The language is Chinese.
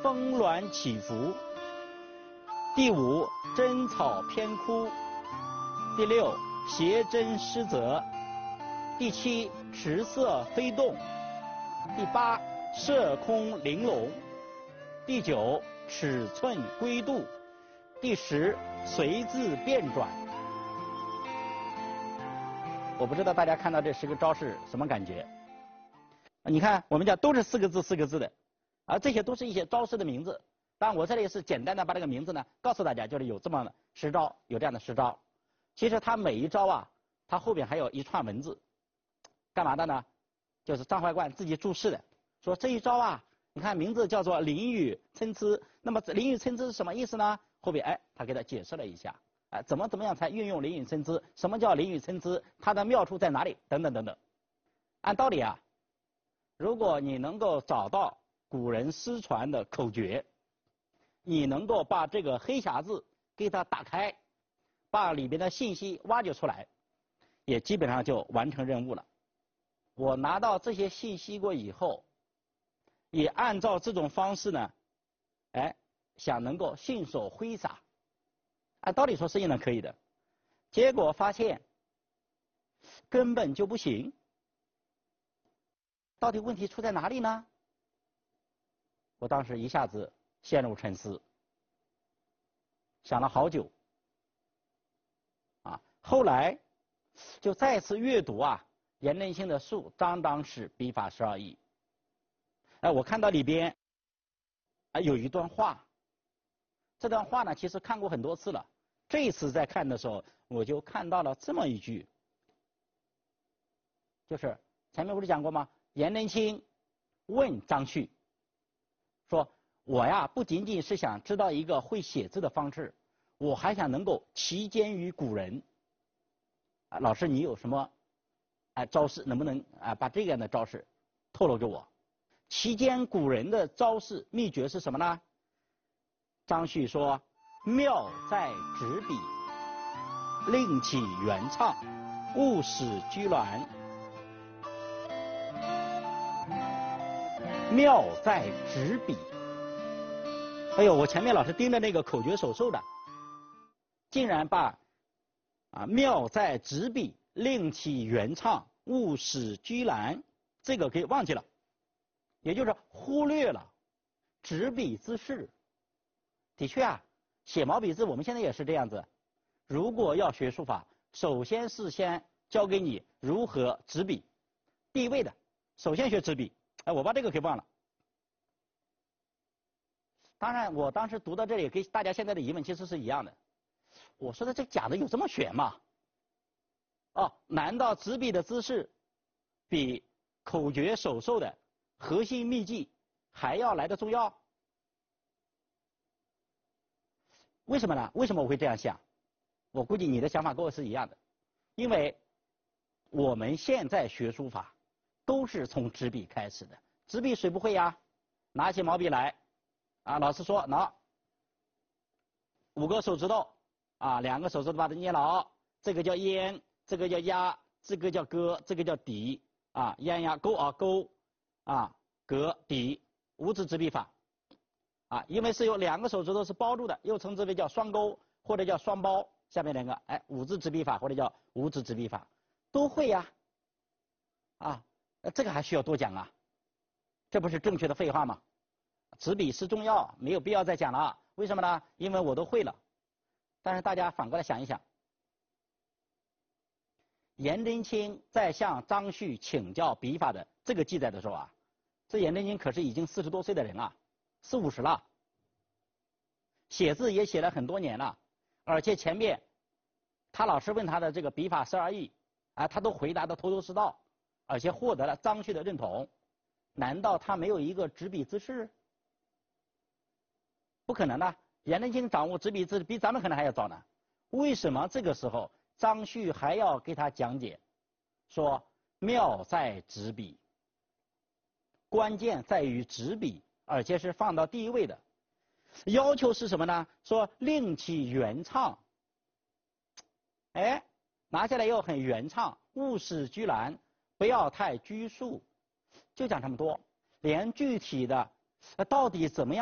峰峦起伏。第五，真草偏枯。第六，斜针失泽。第七，池色飞动。第八，射空玲珑。第九，尺寸归度。第十，随字变转。我不知道大家看到这10个招式什么感觉？你看，我们讲都是4个字4个字的，而这些都是一些招式的名字。当然，我这里是简单的把这个名字呢告诉大家，就是有这么10招，有这样的10招。其实它每一招啊，它后边还有一串文字，干嘛的呢？就是张怀灌自己注释的，说这一招啊，你看名字叫做淋雨参差，那么淋雨参差是什么意思呢？后边他给他解释了一下。怎么样才运用淋雨参差？什么叫淋雨参差？它的妙处在哪里？等等等等。按道理啊，如果你能够找到古人失传的口诀，你能够把这个黑匣子给它打开，把里边的信息挖掘出来，也基本上就完成任务了。我拿到这些信息过以后，也按照这种方式呢，想能够信手挥洒。按道理说是应当可以的，结果发现根本就不行。到底问题出在哪里呢？我当时一下子陷入沉思，想了好久。后来就再次阅读颜真卿的书《张张氏笔法12义》。我看到里边有一段话，这段话呢其实看过很多次了。这一次在看的时候，我就看到了这么一句，就是前面不是讲过吗？颜真卿问张旭说：“我呀，不仅仅是想知道一个会写字的方式，我还想能够其间于古人。老师，你有什么招式？能不能把这样的招式透露给我？其间古人的招式秘诀是什么呢？”张旭说：“妙在执笔，令其原唱，勿使拘挛。妙在执笔。”哎呦，我前面老是盯着那个口诀手授的，竟然把妙在执笔，令其原唱，勿使拘挛这个给忘记了，也就是忽略了执笔姿势。的确写毛笔字我们现在也是这样子。如果要学书法，首先是先教给你如何执笔，第一位的首先学执笔。我把这个给忘了。当然，我当时读到这里，跟大家现在的疑问其实是一样的。我说的这讲的有这么玄吗？难道执笔的姿势比口诀手授的核心秘技还要来得重要？为什么呢？为什么我会这样想？我估计你的想法跟我是一样的，因为我们现在学书法都是从执笔开始的。执笔谁不会呀？拿起毛笔来老师说拿5个手指头2个手指头把它捏牢，这个叫咽，这个叫压，这个叫割，这个叫抵咽压勾勾格抵五指执笔法因为是有2个手指头是包住的，又称之为叫双勾或者叫双包，下面2个5指执笔法或者叫5指执笔法都会呀这个还需要多讲这不是正确的废话吗？执笔是重要，没有必要再讲了。为什么呢？因为我都会了。但是大家反过来想一想，颜真卿在向张旭请教笔法的这个记载的时候这颜真卿可是已经40多岁的人了，40、50了，写字也写了很多年了，而且前面他老师问他的这个笔法12义他都回答的头头是道，而且获得了张旭的认同。难道他没有一个执笔姿势？不可能的，颜真卿掌握执笔姿势比咱们可能还要早呢。为什么这个时候张旭还要给他讲解，说妙在执笔，关键在于执笔，而且是放到第一位的。要求是什么呢？说令其原唱，拿下来又很原唱，勿使拘挛，不要太拘束，就讲这么多，连具体的到底怎么样